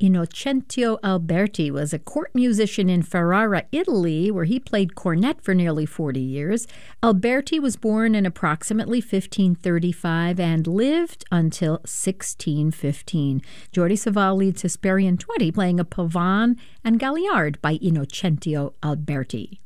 Innocentio Alberti was a court musician in Ferrara, Italy, where he played cornet for nearly 40 years. Alberti was born in approximately 1535 and lived until 1615. Jordi Savall leads Hesperian 20, playing a Pavane and Galliard by Innocentio Alberti.